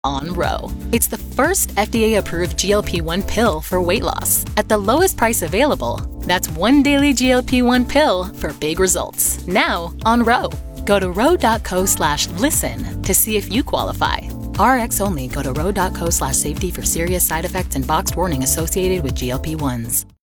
on Ro. It's the first FDA-approved GLP-1 pill for weight loss at the lowest price available. That's one daily GLP-1 pill for big results. Now on Ro. Go to ro.co/listen to see if you qualify. RX only. Go to ro.co/safety for serious side effects and boxed warning associated with GLP-1s.